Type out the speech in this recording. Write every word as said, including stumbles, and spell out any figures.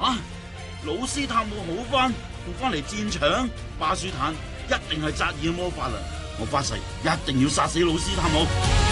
啊！魯斯塔姆好翻，復翻嚟戰場，巴舒坦一定係扎爾魔法啦！我發誓一定要殺死魯斯塔姆。